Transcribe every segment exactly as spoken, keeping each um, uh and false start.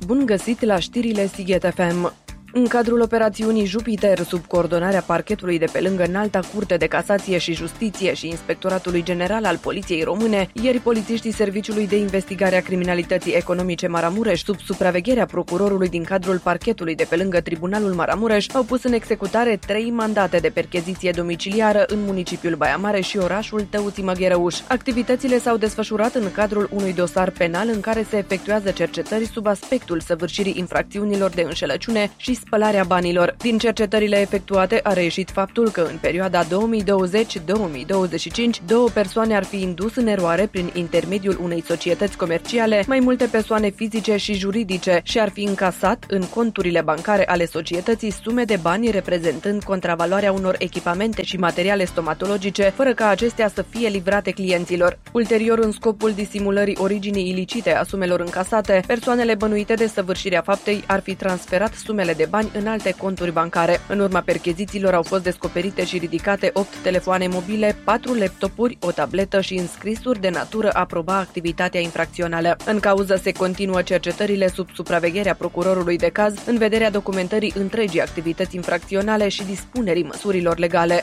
Bun găsit la știrile Sighet F M! În cadrul operațiunii Jupiter, sub coordonarea parchetului de pe lângă Înalta Curte de Casație și Justiție și Inspectoratului General al Poliției Române, ieri polițiștii Serviciului de Investigare a Criminalității Economice Maramureș, sub supravegherea procurorului din cadrul parchetului de pe lângă Tribunalul Maramureș, au pus în executare trei mandate de percheziție domiciliară în municipiul Baia Mare și orașul Tăuții-Măghereuș. Activitățile s-au desfășurat în cadrul unui dosar penal în care se efectuează cercetări sub aspectul săvârșirii infracțiunilor de înșelăciune și spălarea banilor. Din cercetările efectuate a reieșit faptul că în perioada două mii douăzeci - două mii douăzeci și cinci două persoane ar fi indus în eroare prin intermediul unei societăți comerciale mai multe persoane fizice și juridice și ar fi încasat în conturile bancare ale societății sume de bani reprezentând contravaloarea unor echipamente și materiale stomatologice, fără ca acestea să fie livrate clienților. Ulterior, în scopul disimulării originii ilicite a sumelor încasate, persoanele bănuite de săvârșirea faptei ar fi transferat sumele de bani în alte conturi bancare. În urma perchezițiilor au fost descoperite și ridicate opt telefoane mobile, patru laptopuri, o tabletă și înscrisuri de natură a proba activitatea infracțională. În cauză se continuă cercetările sub supravegherea procurorului de caz în vederea documentării întregii activități infracționale și dispunerii măsurilor legale.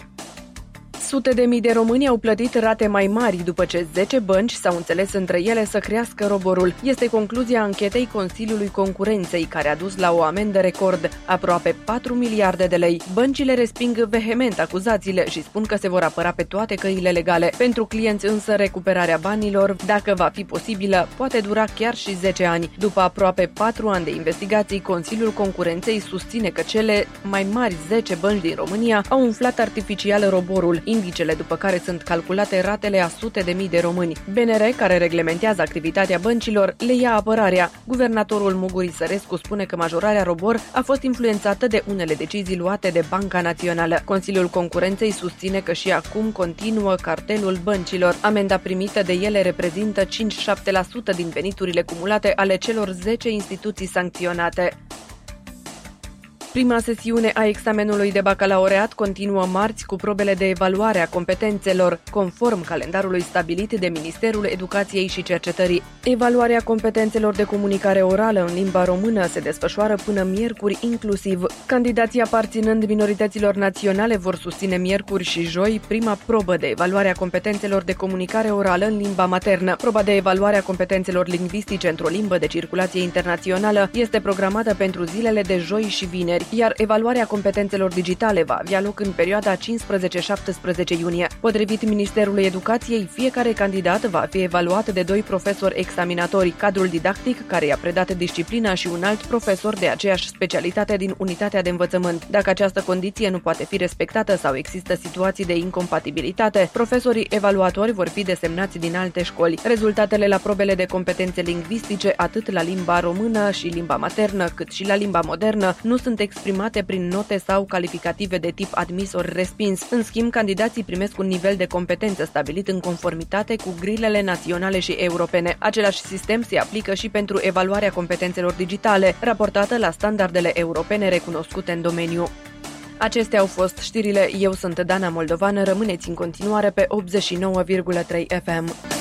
Sute de mii de români au plătit rate mai mari după ce zece bănci s-au înțeles între ele să crească roborul. Este concluzia anchetei Consiliului Concurenței, care a dus la o amendă record, aproape patru miliarde de lei. Băncile resping vehement acuzațiile și spun că se vor apăra pe toate căile legale. Pentru clienți însă recuperarea banilor, dacă va fi posibilă, poate dura chiar și zece ani. După aproape patru ani de investigații, Consiliul Concurenței susține că cele mai mari zece bănci din România au umflat artificial roborul, indicele după care sunt calculate ratele a sute de mii de români. B N R, care reglementează activitatea băncilor, le ia apărarea. Guvernatorul Mugur Sărescu spune că majorarea robor a fost influențată de unele decizii luate de Banca Națională. Consiliul Concurenței susține că și acum continuă cartelul băncilor. Amenda primită de ele reprezintă cinci - șapte la sută din veniturile cumulate ale celor zece instituții sancționate. Prima sesiune a examenului de bacalaureat continuă marți cu probele de evaluare a competențelor, conform calendarului stabilit de Ministerul Educației și Cercetării. Evaluarea competențelor de comunicare orală în limba română se desfășoară până miercuri inclusiv. Candidații aparținând minorităților naționale vor susține miercuri și joi prima probă de evaluare a competențelor de comunicare orală în limba maternă. Proba de evaluare a competențelor lingvistice într-o limbă de circulație internațională este programată pentru zilele de joi și vineri, iar evaluarea competențelor digitale va avea loc în perioada cincisprezece - șaptesprezece iunie. Potrivit Ministerului Educației, fiecare candidat va fi evaluat de doi profesori examinatori, cadrul didactic care i-a predat disciplina și un alt profesor de aceeași specialitate din unitatea de învățământ. Dacă această condiție nu poate fi respectată sau există situații de incompatibilitate, profesorii evaluatori vor fi desemnați din alte școli. Rezultatele la probele de competențe lingvistice, atât la limba română și limba maternă, cât și la limba modernă, nu sunt exprimate prin note sau calificative de tip admis ori respins. În schimb, candidații primesc un nivel de competență stabilit în conformitate cu grilele naționale și europene. Același sistem se aplică și pentru evaluarea competențelor digitale, raportată la standardele europene recunoscute în domeniu. Acestea au fost știrile. Eu sunt Dana Moldovan. Rămâneți în continuare pe optzeci și nouă virgulă trei F M.